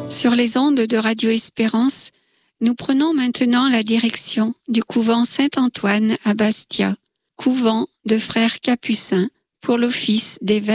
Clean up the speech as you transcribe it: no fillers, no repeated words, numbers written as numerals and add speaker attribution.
Speaker 1: Sur les ondes de Radio Espérance, nous prenons maintenant la direction du couvent Saint-Antoine à Bastia, couvent de frères capucins pour l'office des